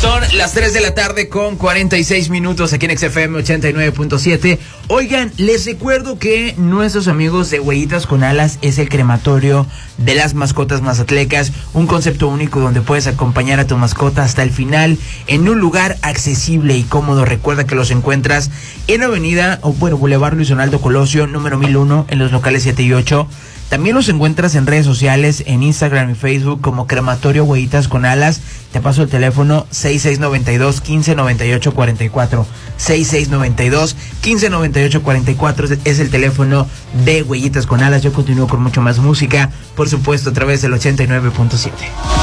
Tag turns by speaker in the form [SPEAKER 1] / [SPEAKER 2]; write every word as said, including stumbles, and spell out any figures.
[SPEAKER 1] Son las tres de la tarde con cuarenta y seis minutos aquí en X F M ochenta y nueve punto siete. Oigan, les recuerdo que nuestros amigos de Huellitas con Alas es el crematorio de las mascotas mazatlecas, un concepto único donde puedes acompañar a tu mascota hasta el final en un lugar accesible y cómodo. Recuerda que los encuentras en Avenida, o bueno, Boulevard Luis Donaldo Colosio, número mil uno, en los locales siete y ocho. También los encuentras en redes sociales, en Instagram y Facebook como Crematorio Huellitas con Alas. Te paso el teléfono seis seis nueve dos, uno cinco nueve ocho cuatro cuatro. seis seis nueve dos, uno cinco nueve ocho cuatro cuatro es el teléfono de Huellitas con Alas. Yo continúo con mucho más música, por supuesto, a través del ochenta y nueve punto siete.